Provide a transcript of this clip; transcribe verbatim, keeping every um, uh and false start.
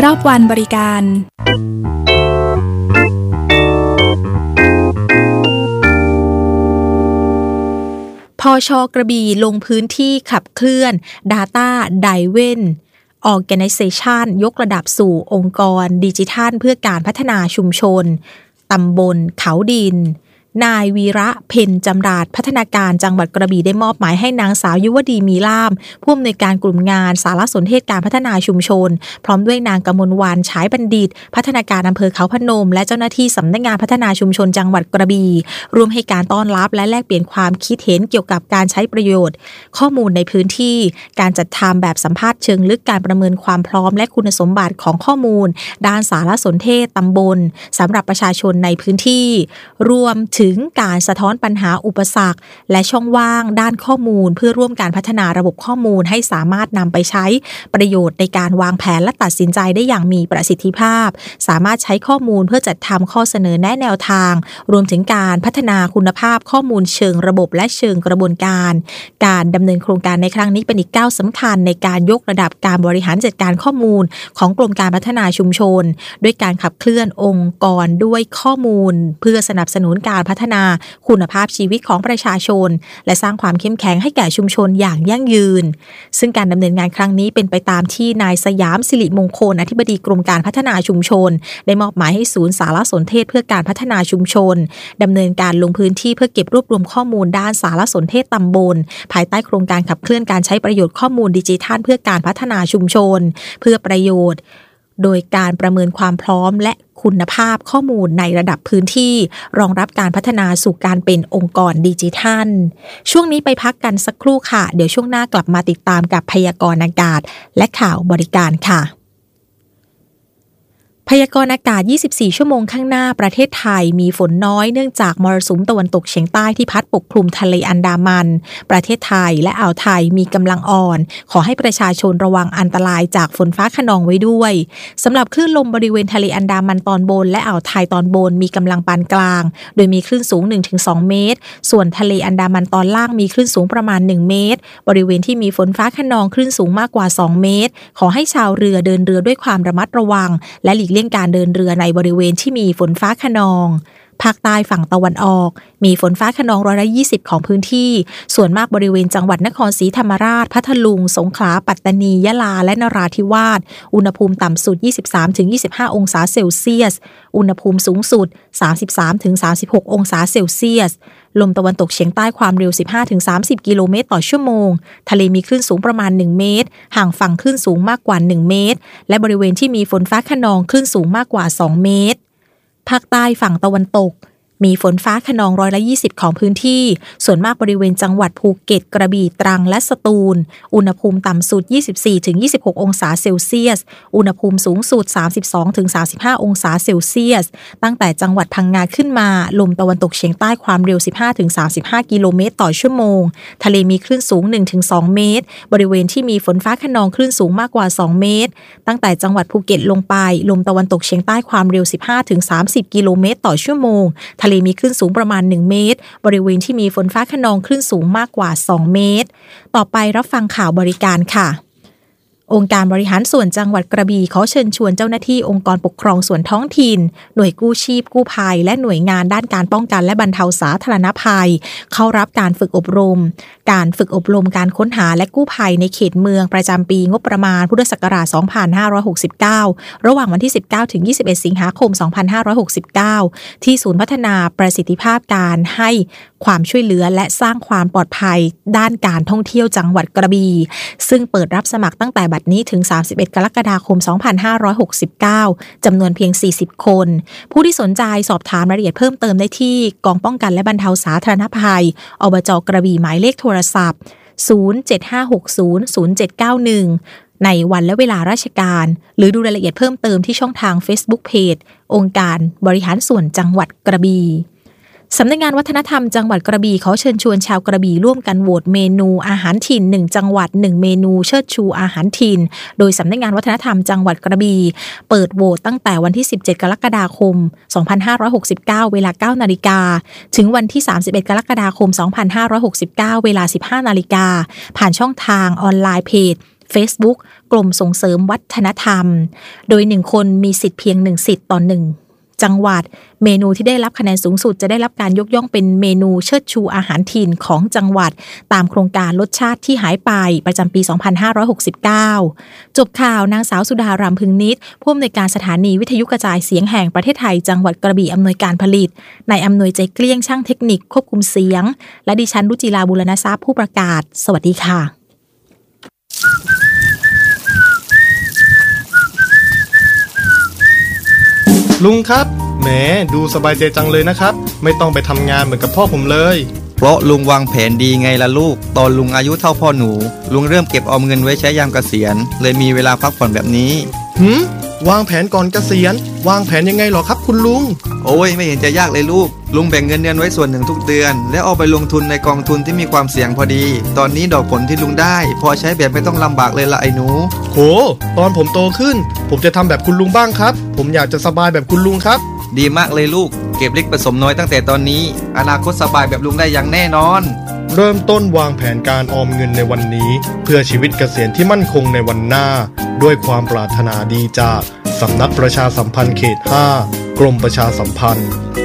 รอบวันบริการพช.กระบี่ลงพื้นที่ขับเคลื่อน Data Driven Organization ยกระดับสู่องค์กรดิจิทัลเพื่อการพัฒนาชุมชนตำบลเขาดินนายวีระเพ็ญจำราดพัฒนาการจังหวัดกระบี่ได้มอบหมายให้นางสาวยุวดีมีล่ามผู้อำนวยการกลุ่มงานสารสนเทศการพัฒนาชุมชนพร้อมด้วยนางกมลวรรณฉายบัณฑิตพัฒนาการอำเภอเขาพนมและเจ้าหน้าที่สำนักงานพัฒนาชุมชนจังหวัดกระบี่ร่วมให้การต้อนรับและแลกเปลี่ยนความคิดเห็นเกี่ยวกับการใช้ประโยชน์ข้อมูลในพื้นที่การจัดทำแบบสัมภาษณ์เชิงลึกการประเมินความพร้อมและคุณสมบัติของข้อมูลด้านสารสนเทศตำบลสำหรับประชาชนในพื้นที่รวมถึงการสะท้อนปัญหาอุปสรรคและช่องว่างด้านข้อมูลเพื่อร่วมการพัฒนาระบบข้อมูลให้สามารถนำไปใช้ประโยชน์ในการวางแผนและตัดสินใจได้อย่างมีประสิทธิภาพสามารถใช้ข้อมูลเพื่อจัดทำข้อเสนอแนะแนวทางรวมถึงการพัฒนาคุณภาพข้อมูลเชิงระบบและเชิงกระบวนการการดำเนินโครงการในครั้งนี้เป็นอีกก้าวสำคัญในการยกระดับการบริหารจัดการข้อมูลของกรมการพัฒนาชุมชนด้วยการขับเคลื่อนองค์กรด้วยข้อมูลเพื่อสนับสนุนการพัฒนาคุณภาพชีวิตของประชาชนและสร้างความเข้มแข็งให้แก่ชุมชนอย่างยั่งยืนซึ่งการดำเนินงานครั้งนี้เป็นไปตามที่นายสยามสิริมงคลอธิบดีกรมการพัฒนาชุมชนได้มอบหมายให้ศูนย์สารสนเทศเพื่อการพัฒนาชุมชนดำเนินการลงพื้นที่เพื่อเก็บรวบรวมข้อมูลด้านสารสนเทศตำบลภายใต้โครงการขับเคลื่อนการใช้ประโยชน์ข้อมูลดิจิทัลเพื่อการพัฒนาชุมชนเพื่อประโยชน์โดยการประเมินความพร้อมและคุณภาพข้อมูลในระดับพื้นที่รองรับการพัฒนาสู่การเป็นองค์กรดิจิทัลช่วงนี้ไปพักกันสักครู่ค่ะเดี๋ยวช่วงหน้ากลับมาติดตามกับพยากรณ์อากาศและข่าวบริการค่ะพยากรณ์อากาศยี่สิบสี่ชั่วโมงข้างหน้าประเทศไทยมีฝนน้อยเนื่องจากมรสุมตะวันตกเฉียงใต้ที่พัดปกคลุมทะเลอันดามันประเทศไทยและอ่าวไทยมีกำลังอ่อนขอให้ประชาชนระวังอันตรายจากฝนฟ้าคะนองไว้ด้วยสำหรับคลื่นลมบริเวณทะเลอันดามันตอนบนและอ่าวไทยตอนบนมีกำลังปานกลางโดยมีคลื่นสูง หนึ่งถึงสอง เมตรส่วนทะเลอันดามันตอนล่างมีคลื่นสูงประมาณหนึ่งเมตรบริเวณที่มีฝนฟ้าคะนองคลื่นสูงมากกว่าสองเมตรขอให้ชาวเรือเดินเรือด้วยความระมัดระวังและหลีกเลี่ยงการเดินเรือในบริเวณที่มีฝนฟ้าคะนองภาคใต้ฝั่งตะวันออกมีฝนฟ้าคะนองร้อยละยี่สิบของพื้นที่ส่วนมากบริเวณจังหวัดนครศรีธรรมราชพัทลุงสงขลาปัตตานียะลาและนราธิวาสอุณหภูมิต่ำสุด ยี่สิบสามถึงยี่สิบห้า องศาเซลเซียสอุณหภูมิสูงสุด สามสิบสามถึงสามสิบหก องศาเซลเซียสลมตะวันตกเฉียงใต้ความเร็ว สิบห้าถึงสามสิบ กิโลเมตรต่อชั่วโมงทะเลมีคลื่นสูงประมาณหนึ่งเมตรห่างฝั่งคลื่นสูงมากกว่าหนึ่งเมตรและบริเวณที่มีฝนฟ้าคะนองคลื่นสูงมากกว่าสองเมตรภาคใต้ฝั่งตะวันตกมีฝนฟ้าคะนองร้อยละยี่สิบของพื้นที่ส่วนมากบริเวณจังหวัดภูเก็ตกระบี่ตรังและสตูลอุณหภูมิต่ำสุด ยี่สิบสี่ถึงยี่สิบหก องศาเซลเซียสอุณหภูมิสูงสุด สามสิบสองถึงสามสิบห้า องศาเซลเซียสตั้งแต่จังหวัดพังงาขึ้นมาลมตะวันตกเฉียงใต้ความเร็ว สิบห้าถึงสามสิบห้า กิโลเมตรต่อชั่วโมงทะเลมีคลื่นสูง หนึ่งถึงสอง เมตรบริเวณที่มีฝนฟ้าคะนองคลื่นสูงมากกว่าสองเมตรตั้งแต่จังหวัดภูเก็ตลงไปลมตะวันตกเฉียงใต้ความเร็ว สิบห้าถึงสามสิบ กิโลเมตรต่อชั่วโมงทะเลมีคลื่นสูงประมาณหนึ่งเมตรบริเวณที่มีฝนฟ้าคะนองคลื่นสูงมากกว่าสองเมตรต่อไปรับฟังข่าวบริการค่ะองค์การบริหารส่วนจังหวัดกระบี่ขอเชิญชวนเจ้าหน้าที่องค์กรปกครองส่วนท้องถิ่นหน่วยกู้ชีพกู้ภัยและหน่วยงานด้านการป้องกันและบรรเทาสาธารณภัยเข้ารับการฝึกอบรมการฝึกอบรมการค้นหาและกู้ภัยในเขตเมืองประจำปีงบประมาณพุทธศักราชสองพันห้าร้อยหกสิบเก้าระหว่างวันที่สิบเก้าถึงยี่สิบเอ็ดสิงหาคมสองพันห้าร้อยหกสิบเก้าที่ศูนย์พัฒนาประสิทธิภาพการให้ความช่วยเหลือและสร้างความปลอดภัยด้านการท่องเที่ยวจังหวัดกระบี่ซึ่งเปิดรับสมัครตั้งแต่บัดนี้ถึงสามสิบเอ็ดกรกฎาคมสองพันห้าร้อยหกสิบเก้าจำนวนเพียงสี่สิบคนผู้ที่สนใจสอบถามรายละเอียดเพิ่มเติมได้ที่กองป้องกันและบรรเทาสาธารณภัยอบจ.กระบี่หมายเลขโทรศัพท์ศูนย์ เจ็ด ห้า หก ศูนย์ ศูนย์ เจ็ด เก้า หนึ่งในวันและเวลาราชการหรือดูรายละเอียดเพิ่มเติมที่ช่องทาง Facebook Page องค์การบริหารส่วนจังหวัดกระบี่สำนักงานวัฒนธรรมจังหวัดกระบี่ขอเชิญชวนชาวกระบี่ร่วมกันโหวตเมนูอาหารถิ่นหนึ่งจังหวัดหนึ่งเมนูเชิดชูอาหารถิ่นโดยสำนักงานวัฒนธรรมจังหวัดกระบี่เปิดโหวตตั้งแต่วันที่สิบเจ็ดกรกฎาคมสองพันห้าร้อยหกสิบเก้าเวลา เก้านาฬิกาถึงวันที่สามสิบเอ็ดกรกฎาคมสองพันห้าร้อยหกสิบเก้าเวลา สิบห้านาฬิกาผ่านช่องทางออนไลน์เพจ Facebook กรมส่งเสริมวัฒนธรรมโดยหนึ่งคนมีสิทธิ์เพียงหนึ่งสิทธิ์ต่อหนึ่งจังหวัดเมนูที่ได้รับคะแนนสูงสุดจะได้รับการยกย่องเป็นเมนูเชิดชูอาหารถิ่นของจังหวัดตามโครงการรสชาติที่หายไปประจำปีสองพันห้าร้อยหกสิบเก้าจบข่าวนางสาวสุดารำพึงนิตผู้อำนวยการสถานีวิทยุกระจายเสียงแห่งประเทศไทยจังหวัดกระบี่อำนวยการผลิตนายอำนวยใจเกลี้ยงช่างเทคนิคควบคุมเสียงและดิฉันรุจิราบุรณทรัพย์ผู้ประกาศสวัสดีค่ะลุงครับแหมดูสบายใจจังเลยนะครับไม่ต้องไปทำงานเหมือนกับพ่อผมเลยเพราะลุงวางแผนดีไงล่ะลูกตอนลุงอายุเท่าพ่อหนูลุงเริ่มเก็บออมเงินไว้ใช้ยามเกษียณเลยมีเวลาพักผ่อนแบบนี้หืมวางแผนก่อนเกษียณวางแผนยังไงหรอครับคุณลุงโอ้ยไม่เห็นจะยากเลยลูกลุงแบ่งเงินเดือนไว้ส่วนหนึ่งทุกเดือนแล้วเอาไปลงทุนในกองทุนที่มีความเสี่ยงพอดีตอนนี้ดอกผลที่ลุงได้พอใช้แบบไม่ต้องลำบากเลยละไอ้หนูโหตอนผมโตขึ้นผมจะทำแบบคุณลุงบ้างครับผมอยากจะสบายแบบคุณลุงครับดีมากเลยลูกเก็บเล็กผสมน้อยตั้งแต่ตอนนี้อนาคตสบายแบบลุงได้อย่างแน่นอนเริ่มต้นวางแผนการออมเงินในวันนี้เพื่อชีวิตเกษียณที่มั่นคงในวันหน้าด้วยความปรารถนาดีจากสำนักประชาสัมพันธ์เขตห้ากรมประชาสัมพันธ์